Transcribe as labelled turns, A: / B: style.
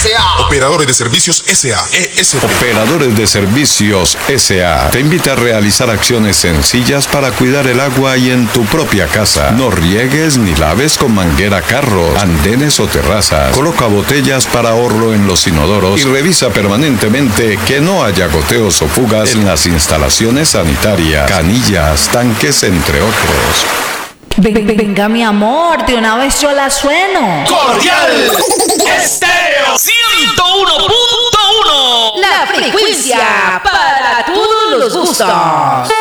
A: S.A.
B: Operadores de Servicios S.A. ESP.
C: Operadores de Servicios S.A. te invita a realizar acciones sencillas para cuidar el agua y en tu propia casa. No riegues ni laves con manguera carros, andenes o terrazas. Coloca botellas para ahorro en los inodoros y revisa permanentemente que no haya goteos o fugas en las instalaciones sanitarias, canillas, tanques, entre otros.
D: Venga, mi amor, de una vez yo la sueno.
A: Cordial Estéreo
D: 101.1. La frecuencia para todos los gustos.